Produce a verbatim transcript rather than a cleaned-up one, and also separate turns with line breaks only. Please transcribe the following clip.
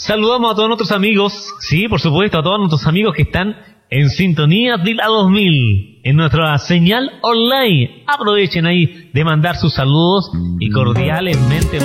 Saludamos a todos nuestros amigos, sí, por supuesto, a todos nuestros amigos que están en sintonía de la dos mil, en nuestra señal online. Aprovechen ahí de mandar sus saludos y cordialmente